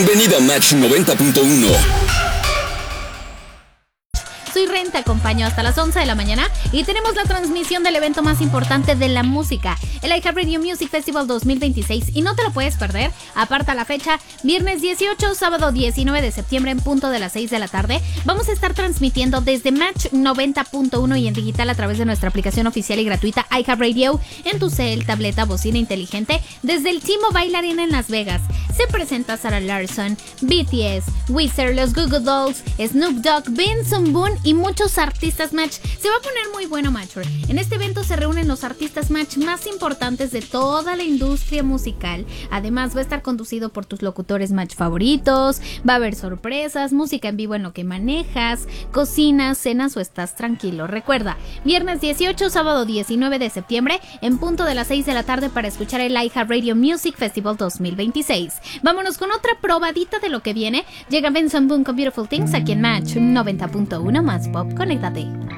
Bienvenido a Match 90.1. Soy Ren, te acompaño hasta las 11 de la mañana y tenemos la transmisión del evento más importante de la música, el iHeartRadio Music Festival 2026, y no te lo puedes perder. Aparta la fecha, viernes 18, sábado 19 de septiembre en punto de las 6 de la tarde. Vamos a estar transmitiendo desde Match 90.1 y en digital a través de nuestra aplicación oficial y gratuita iHeartRadio en tu cel, tableta, bocina inteligente desde el T-Mobile Arena en Las Vegas. Se presenta Sarah Larsson, BTS, Weezer, los Goo Goo Dolls, Snoop Dogg, Benson Boone y muchos artistas Match. Se va a poner muy bueno, Matcher. En este evento se reúnen los artistas Match más importantes de toda la industria musical. Además va a estar conducido por tus locutores Match favoritos, va a haber sorpresas, música en vivo en lo que manejas, cocinas, cenas o estás tranquilo. Recuerda, viernes 18, sábado 19 de septiembre en punto de las 6 de la tarde para escuchar el iHeartRadio Music Festival 2026. Vámonos con otra probadita de lo que viene. Llega Benson Boone con Beautiful Things aquí en Match 90.1 más pop. Conéctate.